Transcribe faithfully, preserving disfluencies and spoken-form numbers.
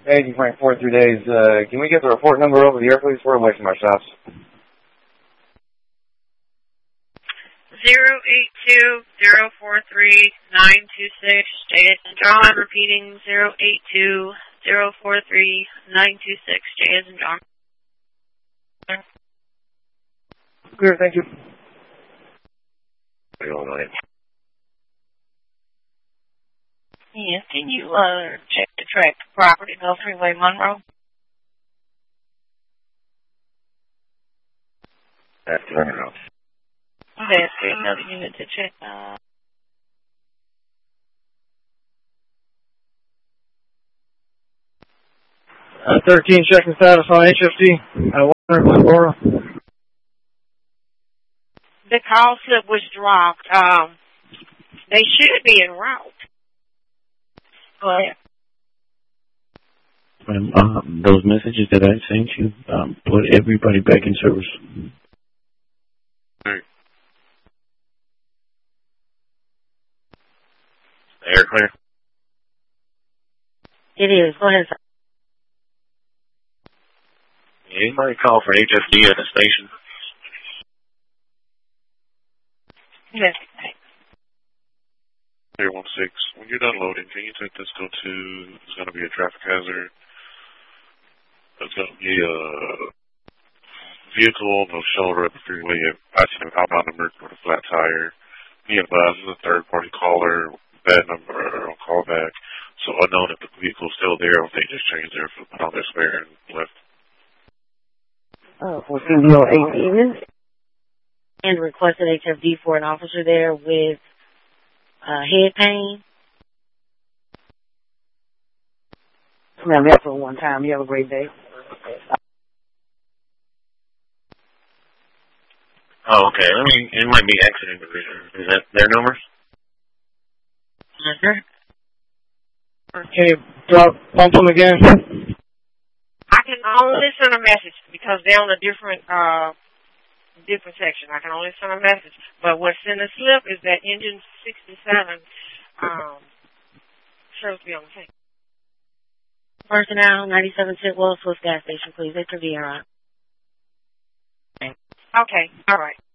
Agent Frank, forty-three days. Uh, can we get the report number over the air, please? We're away from our stops. Zero eight two zero four three nine two six. Jason John. Repeating zero eight two zero four three nine two six. Jason John. Clear. Thank you. Yes, can you uh, check the track property, Gulf Freeway Monroe? That's Monroe. That's another unit to check. Uh, uh, thirteen, checking status on H F D. Uh, Aurora. The call slip was dropped. Um, they should be en route. Go ahead. Um, uh, those messages that I sent you, um, put everybody back in service. Hey. Air clear? It is. Go ahead, sir. Anybody call for H F D at the station? Yes. Air one six, when you're done loading, can you take this go to, it's going to be a traffic hazard. It's going to be a vehicle on the shoulder at the freeway, passing an outbound emergency with a flat tire. Be advised, this is a third-party caller, bad number on callback. So unknown if the vehicle's still there or if they just changed their put on their spare and left. Oh, fourteen zero eight evening. And requested H F D for an officer there with uh, head pain. Ma'am, that's for one time. You have a great day. Oh, okay. Let me, it might be accident division. Is that their numbers? Uh-huh. Can you drop, bump them again? I can only send a message because they're on a different uh different section. I can only send a message. But what's in the slip is that engine sixty-seven um shows to be on the thing. Personnel, ninety-seven Tidwell, Swift gas station, please. Intervene, right? Okay, all right.